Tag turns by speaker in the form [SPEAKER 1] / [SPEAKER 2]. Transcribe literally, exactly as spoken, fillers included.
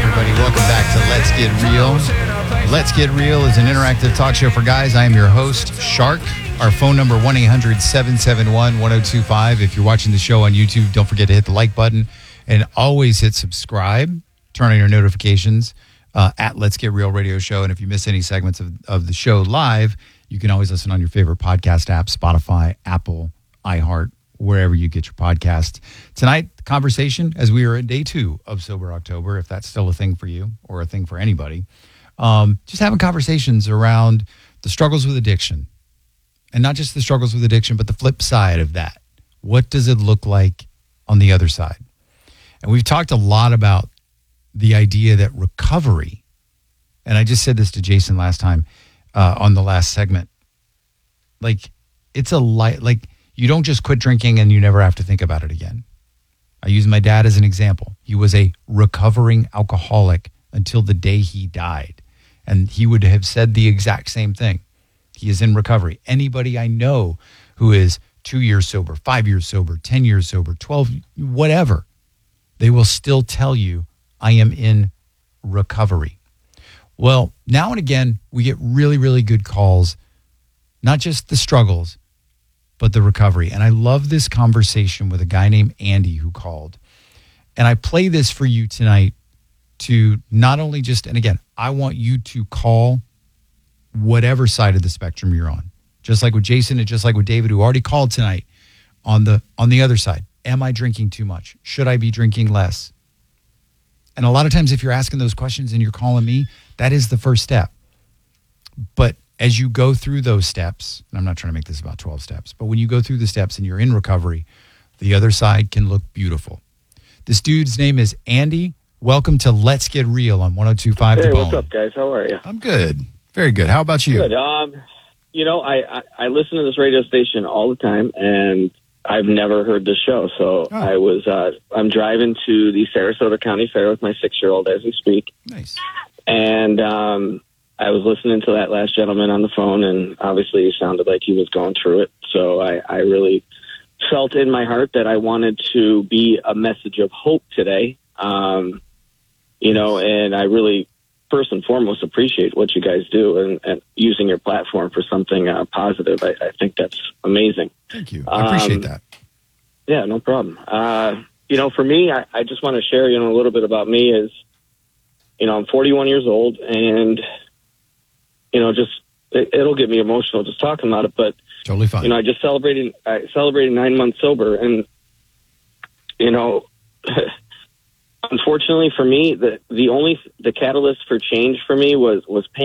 [SPEAKER 1] everybody. Welcome back to Let's Get Real. Let's Get Real is an interactive talk show for guys. I am your host, Shark. Our phone number, one eight hundred seven seven one one oh two five. If you're watching the show on YouTube, don't forget to hit the like button and always hit subscribe. Turn on your notifications uh, at Let's Get Real Radio Show. And if you miss any segments of, of the show live, you can always listen on your favorite podcast app, Spotify, Apple, iHeart, wherever you get your podcast. Tonight, the conversation, as we are at day two of Sober October, if that's still a thing for you or a thing for anybody, um, just having conversations around the struggles with addiction. And not just the struggles with addiction, but the flip side of that. What does it look like on the other side? And we've talked a lot about the idea that recovery, and I just said this to Jason last time uh, on the last segment, like it's a light, like you don't just quit drinking and you never have to think about it again. I use my dad as an example. He was a recovering alcoholic until the day he died. And he would have said the exact same thing. He is in recovery. Anybody I know who is two years sober, five years sober, ten years sober, twelve, whatever, they will still tell you, I am in recovery. Well, now and again, we get really, really good calls, not just the struggles, but the recovery. And I love this conversation with a guy named Andy who called. And I play this for you tonight to not only just, and again, I want you to call whatever side of the spectrum you're on. Just like with Jason and just like with David, who already called tonight on the on the other side. Am I drinking too much? Should I be drinking less? And a lot of times if you're asking those questions and you're calling me, that is the first step. But as you go through those steps, and I'm not trying to make this about twelve steps, but when you go through the steps and you're in recovery, the other side can look beautiful. This dude's name is Andy. Welcome to Let's Get Real on one oh two point five
[SPEAKER 2] Hey,
[SPEAKER 1] The Bone.
[SPEAKER 2] what's up, guys? How are you?
[SPEAKER 1] I'm good. Very good. How about you?
[SPEAKER 2] Good. Um, you know, I, I, I listen to this radio station all the time, and I've never heard this show. So
[SPEAKER 1] Oh.
[SPEAKER 2] I was, uh, I'm driving to the Sarasota County Fair with my six-year-old as we speak.
[SPEAKER 1] Nice.
[SPEAKER 2] And um, I was listening to that last gentleman on the phone, and obviously he sounded like he was going through it. So I, I really felt in my heart that I wanted to be a message of hope today. Um, you know, and I really, first and foremost, appreciate what you guys do and, and using your platform for something uh, positive. I, I think that's amazing.
[SPEAKER 1] Thank you. I appreciate
[SPEAKER 2] Um,
[SPEAKER 1] that.
[SPEAKER 2] Yeah, no problem. Uh, you know, for me, I, I just want to share, you know, a little bit about me is, you know, I'm forty-one years old and, you know, just, it, it'll get me emotional just talking about it. But,
[SPEAKER 1] Totally fine.
[SPEAKER 2] you know, I just celebrated, I celebrated nine months sober and, you know, unfortunately for me, the, the only, the catalyst for change for me was, was pain.